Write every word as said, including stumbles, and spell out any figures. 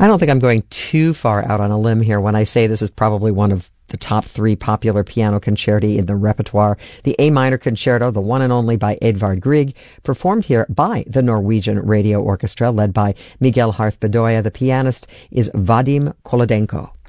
I don't think I'm going too far out on a limb here when I say this is probably one of the top three popular piano concerti in the repertoire. The A minor concerto, the one and only by Edvard Grieg, performed here by the Norwegian Radio Orchestra, led by Miguel Harth Bedoya. The pianist is Vadim Kolodenko.